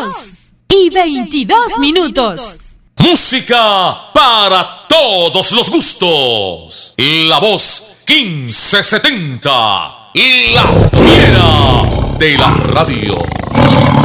2:22. Música para todos los gustos. La Voz 1570. La Fiera de la radio.